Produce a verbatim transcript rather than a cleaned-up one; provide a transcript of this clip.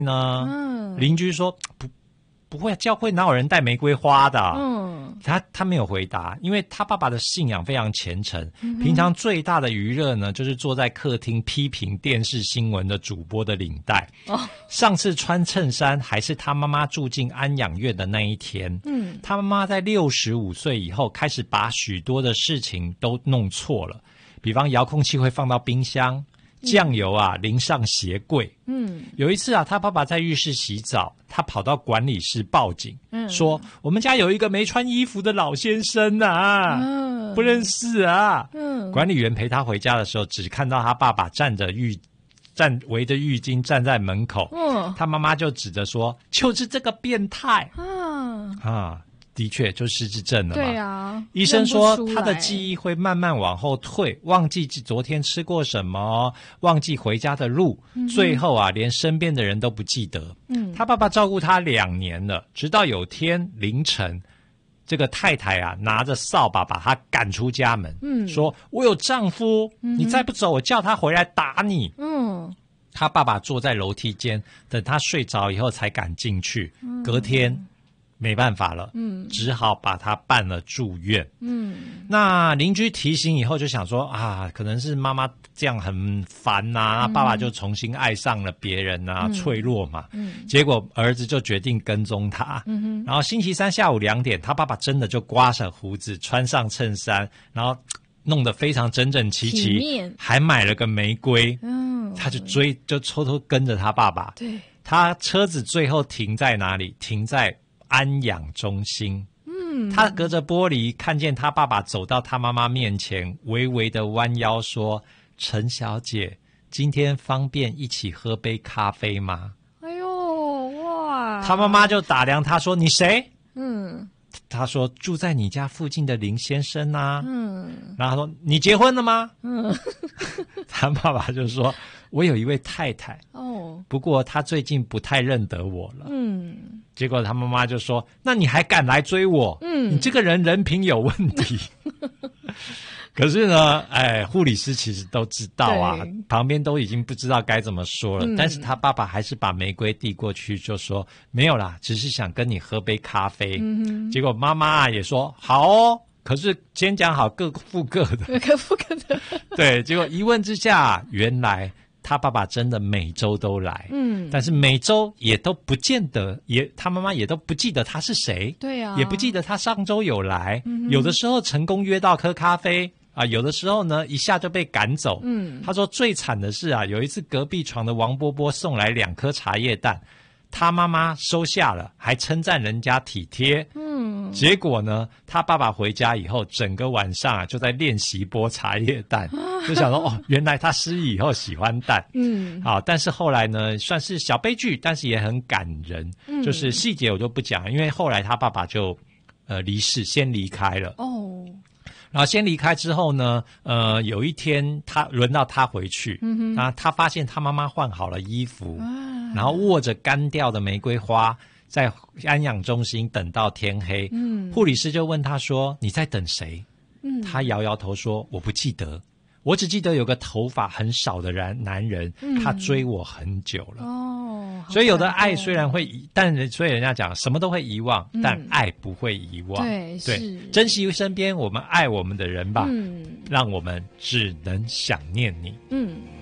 呢？ 嗯， 邻居说不不会，教会哪有人带玫瑰花的？ 嗯， 他他没有回答，因为他爸爸的信仰非常虔诚， 嗯、 平常最大的娱乐呢，就是坐在客厅批评电视新闻的主播的领带。 哦， 上次穿衬衫还是他妈妈住进安养院的那一天。嗯，他妈妈在六十五岁以后，开始把许多的事情都弄错了，比方遥控器会放到冰箱。酱油啊淋上鞋柜。嗯，有一次啊，他爸爸在浴室洗澡，他跑到管理室报警，嗯，说我们家有一个没穿衣服的老先生啊，嗯，不认识啊。嗯，管理员陪他回家的时候，只看到他爸爸站着浴站围着浴巾站在门口。嗯，他妈妈就指着说，就是这个变态啊啊。的确就失智症了嘛。 对啊， 医生说他的记忆会慢慢往后退，忘记昨天吃过什么，忘记回家的路，嗯、最后啊连身边的人都不记得。嗯，他爸爸照顾他两年了，直到有天凌晨，这个太太啊拿着扫把把他赶出家门，嗯，说我有丈夫，嗯、你再不走，我叫他回来打你。嗯，他爸爸坐在楼梯间，等他睡着以后才敢进去。嗯、隔天。没办法了，嗯，只好把他办了住院。嗯，那邻居提醒以后就想说啊，可能是妈妈这样很烦呐、嗯，爸爸就重新爱上了别人啊，嗯、脆弱嘛。嗯，结果儿子就决定跟踪他。嗯哼，然后星期三下午两点，他爸爸真的就刮上胡子，穿上衬衫，然后弄得非常整整齐齐，还买了个玫瑰。嗯，他就追，就偷偷跟着他爸爸。对，他车子最后停在哪里？停在安养中心。嗯，他隔着玻璃看见他爸爸走到他妈妈面前，微微的弯腰说：“陈小姐，今天方便一起喝杯咖啡吗？” 哎呦，哇！ 他妈妈就打量他说：“你谁？”嗯，他说：“住在你家附近的林先生啊。”嗯，然后他说：“你结婚了吗？”嗯，他爸爸就说：“我有一位太太，哦，不过她最近不太认得我了。”嗯。结果他妈妈就说：“那你还敢来追我？嗯，你这个人人品有问题。”可是呢，哎，护理师其实都知道啊，旁边都已经不知道该怎么说了。嗯、但是他爸爸还是把玫瑰递过去，就说：“没有啦，只是想跟你喝杯咖啡。嗯”结果妈妈也说：“好哦。”可是先讲好，各付各的， 各付各的。 对，结果一问之下，原来他爸爸真的每周都来，嗯，但是每周也都不见得，也他妈妈也都不记得他是谁， 对啊， 也不记得他上周有来，嗯、有的时候成功约到喝咖啡啊，有的时候呢一下就被赶走。嗯，他说最惨的是啊，有一次隔壁床的王波波送来两颗茶叶蛋，他妈妈收下了，还称赞人家体贴。嗯，结果呢，他爸爸回家以后，整个晚上啊就在练习剥茶叶蛋，就想说哦，原来他失忆以后喜欢蛋。嗯，好，但是后来呢，算是小悲剧，但是也很感人。嗯，就是细节我就不讲，因为后来他爸爸就呃离世，先离开了。哦。然后先离开之后呢，呃，有一天他轮到他回去，嗯哼，然后他发现他妈妈换好了衣服，啊、然后握着干掉的玫瑰花，在安养中心等到天黑。嗯，护理师就问他说：“你在等谁？”嗯，他摇摇头说：“我不记得，我只记得有个头发很少的男男人，嗯、他追我很久了。”哦，所以有的爱虽然会遗，但所以人家讲什么都会遗忘，嗯、但爱不会遗忘。 对， 对，是珍惜身边我们爱我们的人吧，嗯、让我们只能想念你。嗯。